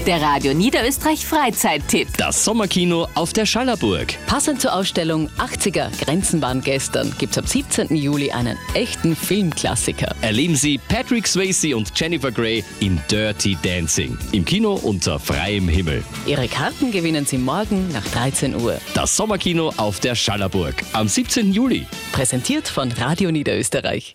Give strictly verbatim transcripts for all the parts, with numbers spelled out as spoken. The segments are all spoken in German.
Der Radio Niederösterreich Freizeittipp. Das Sommerkino auf der Schallerburg. Passend zur Ausstellung achtziger Grenzen waren gestern gibt's ab siebzehnten Juli einen echten Filmklassiker. Erleben Sie Patrick Swayze und Jennifer Grey in Dirty Dancing. Im Kino unter freiem Himmel. Ihre Karten gewinnen Sie morgen nach dreizehn Uhr. Das Sommerkino auf der Schallerburg am siebzehnten Juli. Präsentiert von Radio Niederösterreich.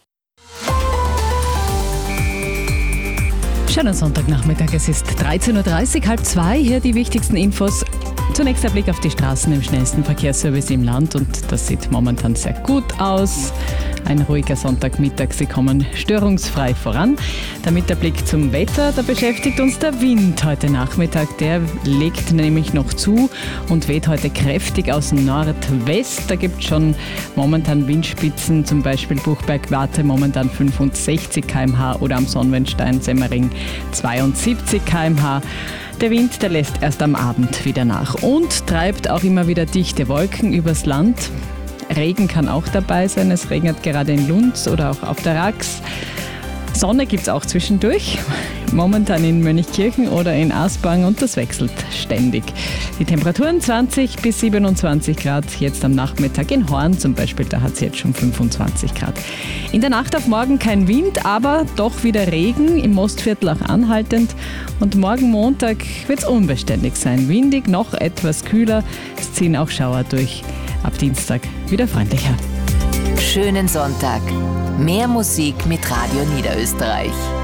Schönen Sonntagnachmittag, es ist dreizehn Uhr dreißig, halb zwei. Hier die wichtigsten Infos. Zunächst ein Blick auf die Straßen im schnellsten Verkehrsservice im Land und das sieht momentan sehr gut aus. Ein ruhiger Sonntagmittag, Sie kommen störungsfrei voran. Damit der Blick zum Wetter, da beschäftigt uns der Wind heute Nachmittag. Der legt nämlich noch zu und weht heute kräftig aus Nordwest. Da gibt es schon momentan Windspitzen, zum Beispiel Buchberg-Warte momentan fünfundsechzig Kilometer pro Stunde oder am Sonnwendstein-Semmering zweiundsiebzig Kilometer pro Stunde. Der Wind, der lässt erst am Abend wieder nach und treibt auch immer wieder dichte Wolken übers Land. Regen kann auch dabei sein, es regnet gerade in Lunds oder auch auf der Rax. Sonne gibt es auch zwischendurch, momentan in Mönchkirchen oder in Aspang und das wechselt ständig. Die Temperaturen zwanzig bis siebenundzwanzig Grad, jetzt am Nachmittag in Horn zum Beispiel, da hat es jetzt schon fünfundzwanzig Grad. In der Nacht auf morgen kein Wind, aber doch wieder Regen, im Mostviertel auch anhaltend und morgen Montag wird es unbeständig sein, windig, noch etwas kühler, es ziehen auch Schauer durch, ab Dienstag wieder freundlicher. Schönen Sonntag. Mehr Musik mit Radio Niederösterreich.